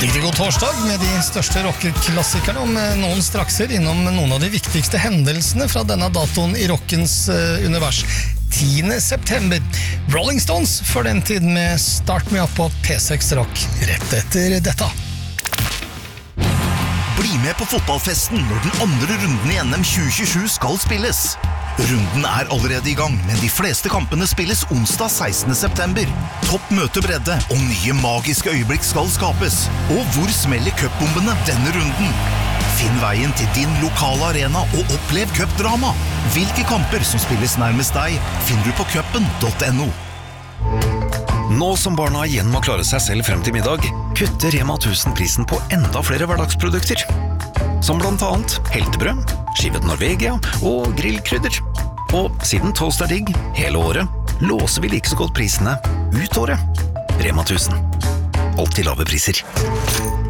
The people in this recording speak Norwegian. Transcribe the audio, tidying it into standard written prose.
Riktig god torsdag med de største rockklassikerne om noen strakser innom noen av de viktigste hendelsene fra denne datoen i rockens univers. 10. september. Rolling Stones før den tiden med Start Me Up på P6 Rock rett etter dette. Bli med på fotballfesten når den andre runden i NM 2027 skal spilles. Runden er allerede i gang, men de fleste kampene spilles onsdag 16. september. Topp møtebredde og nye magiske øyeblikk skal skapes. Og hvor smeller cupbombene denne runden? Finn veien til din lokale arena og opplev cupdrama. Hvilke kamper som spilles nærmest deg, finner du på cupen.no. Nå som barna igjen må klare seg selv frem til middag, kutter Rema 1000 prisen på enda flere hverdagsprodukter. Som blant annet heltebrød, skivet Norvegia og grillkrydder. Og siden toast er digg hele året, låser vi like så godt prisene ut året. Rema 1000. Alltid lave priser.